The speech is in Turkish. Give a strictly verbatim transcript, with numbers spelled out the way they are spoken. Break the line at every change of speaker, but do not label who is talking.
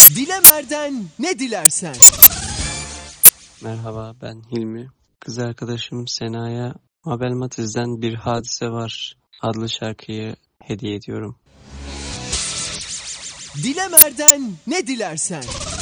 Dilemer'den ne dilersen.
Merhaba, ben Hilmi. Kız arkadaşım Sena'ya Mabel Matiz'den Bir Hadise Var adlı şarkıyı hediye ediyorum.
Dilemer'den ne dilersen.